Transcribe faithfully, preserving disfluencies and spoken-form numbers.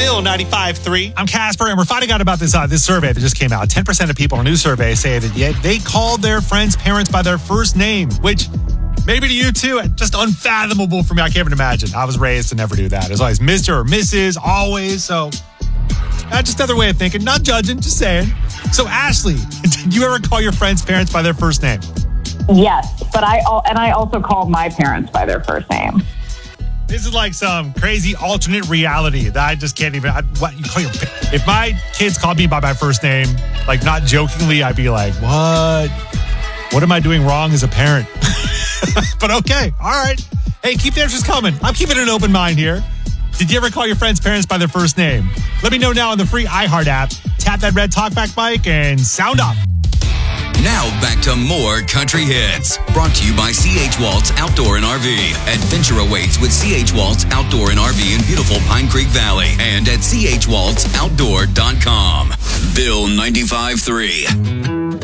Bill ninety-five three. I'm Casper, and we're finding out about this uh, this survey that just came out. ten percent of people in a new survey say that yeah, they called their friends' parents by their first name, which maybe to you too, just unfathomable for me. I can't even imagine. I was raised to never do that. It was always Mister or Missus, always. So uh, just another way of thinking. Not judging, just saying. So Ashley, did you ever call your friends' parents by their first name? Yes, but I al- and I also called my parents by their first name. This is like some crazy alternate reality that I just can't even. I, what you call your? If my kids called me by my first name, like not jokingly, I'd be like, "What? What am I doing wrong as a parent?" But okay, all right. Hey, keep the answers coming. I'm keeping an open mind here. Did you ever call your friends' parents by their first name? Let me know now on the free iHeart app. Tap that red talkback mic and sound off. Now back to more country hits. Brought to you by C H Waltz Outdoor and R V. Adventure awaits with C H Waltz Outdoor and R V in beautiful Pine Creek Valley and at c h waltz outdoor dot com. Bill ninety-five three.